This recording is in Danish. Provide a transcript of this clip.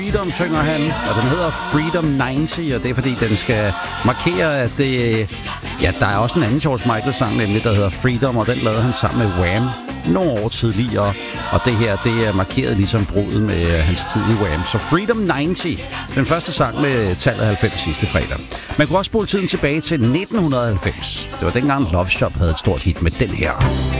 Freedom synger han, og den hedder Freedom 90, og det er fordi, den skal markere, at det... Ja, der er også en anden George Michael-sang, nemlig, der hedder Freedom, og den lavede han sammen med Wham nogle år tidligere. Og det her, det er markeret ligesom bruddet med hans tid i Wham. Så Freedom 90, den første sang med tallet 90 sidste fredag. Man kunne også spole tiden tilbage til 1990. Det var dengang Love Shop havde et stort hit med den her.